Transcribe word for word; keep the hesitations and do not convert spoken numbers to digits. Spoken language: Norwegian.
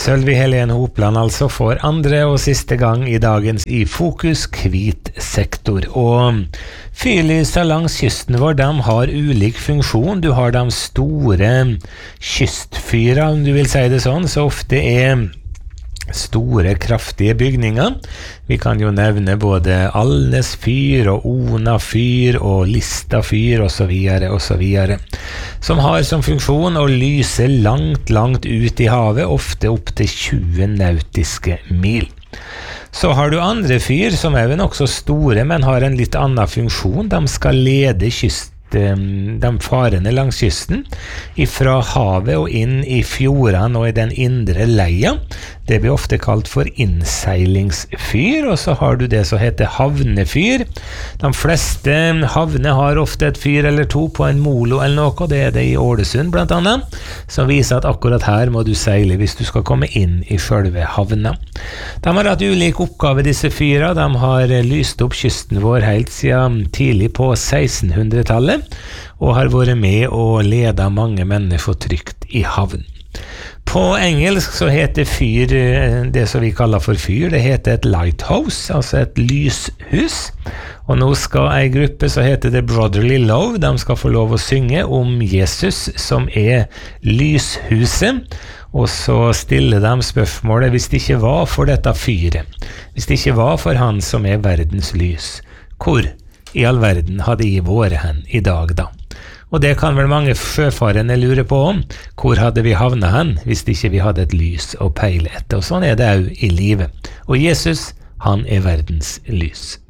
Sølvi Helen Hopland altså for andre og siste gang i dagens I Fokus hvit sektor. Og fyrlysa langs kysten vår, de har ulik funksjon. Du har de store kystfyra, om du vil si det sånn, så ofte er store, kraftige bygninger. Vi kan jo nevne både Alnes fyr og Ona fyr og Lista fyr og så videre og så videre, som har som funksjon å lyse langt, langt ut i havet, ofte opp til tjue nautiske mil. Så har du andre fyr som er nok så store, men har en litt annen funksjon. De skal lede kysten, de farene langs kysten ifra havet og inn i fjordene og i den indre leia. Det blir ofte kalt for innseilingsfyr, og så har du det som heter havnefyr. De fleste havner har ofte et fyr eller to på en molo eller noe, og det er det i Ålesund blant annet, som viser at akkurat her må du seile hvis du skal komme inn i selve havna. De har hatt ulik oppgave, disse fyra. De har lyst opp kysten vår helt siden tidlig på sekstenhundretallet, og har vært med og ledet mange mennesker trygt i havn. På engelsk så heter fyr, det som vi kaller for fyr, det heter et lighthouse, altså et lyshus. Og nå skal en gruppe som heter The Brotherly Love, de skal få lov å synge om Jesus som er lyshuset. Og så stiller de spørsmålet, hvis det ikke var for dette fyret, hvis det ikke var for han som er verdens lys, hvor i all verden hadde jeg vært hen i dag da? Og det kan vel mange sjøfarende lure på om. Hvor hadde vi havnet hen hvis ikke vi hadde et lys å peile etter? Og sånn er det jo i livet. Og Jesus, han er verdens lys.